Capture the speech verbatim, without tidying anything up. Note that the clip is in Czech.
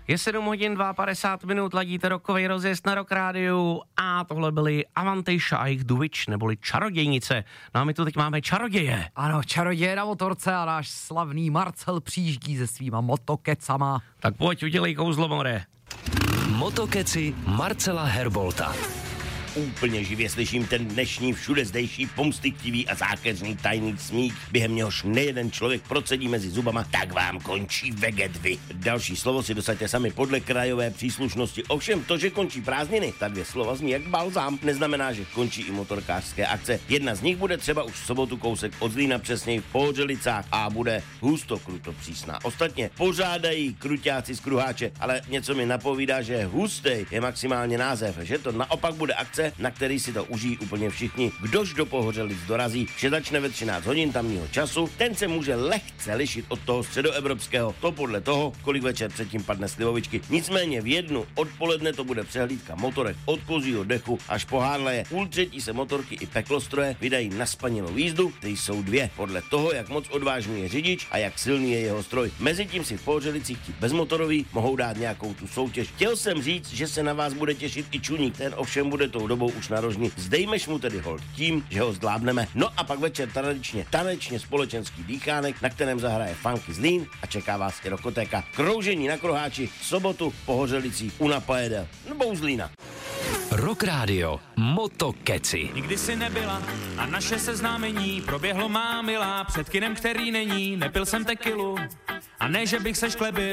Je sedm hodin padesát dva minut, ladíte rokový rozjezd na Rock Rádiu a tohle byly Avantejša a jejich Duvič, neboli Čarodějnice. No a my tu teď máme čaroděje. Ano, čaroděje na motorce a náš slavný Marcel přijíždí se svýma motokecama. Tak pojď, udělej kouzlo, more. Motokeci Marcela Herbolta. Úplně živě slyším ten dnešní všude zdejší pomstychtivý a zákeřný tajný smích, během něhož nejeden člověk procedí mezi zubama, tak vám končí veget vy. Další slovo si dosaďte sami podle krajové příslušnosti. Ovšem to, že končí prázdniny, ta dvě slova zní jak balzám, neznamená, že končí i motorkářské akce. Jedna z nich bude třeba už v sobotu kousek od Zlína, přesněji v Pohořelicách, a bude husto kruto přísná. Ostatně pořádají kruťáci z Kruháče, ale něco mi napovídá, že hustej je maximálně název, že to naopak bude akce, na který si to užijí úplně všichni. Kdož do Pohořelic dorazí, vše začne ve třináct hodin tamního času, ten se může lehce lišit od toho středoevropského, to podle toho, kolik večer předtím padne slivovičky. Nicméně v jednu odpoledne to bude přehlídka motorek od kozího dechu až po Harleje. Půl třetí se motorky i peklostroje vydají na spanilou jízdu, ty jsou dvě, podle toho, jak moc odvážný je řidič a jak silný je jeho stroj. Mezitím si v Pohořelicích ti bezmotorový mohou dát nějakou tu soutěž. Chtěl jsem říct, že se na vás bude těšit i Čuník, ten ovšem bude tou dobou už na rožni. Zdejmeš mu tedy hold tím, že ho zdlábneme. No a pak večer tradičně tanečně společenský dýchánek, na kterém zahraje Funky Zlín a čeká vás i rokotéka. Kroužení na Kruháči v sobotu v Pohořelicích u Napajedel nebo u Zlína. Rock Radio Motokeci. Nikdy si nebyla a naše seznámení proběhlo, má milá, před kinem, který není, nepil jsem tekilu a ne, že bych se šklebil.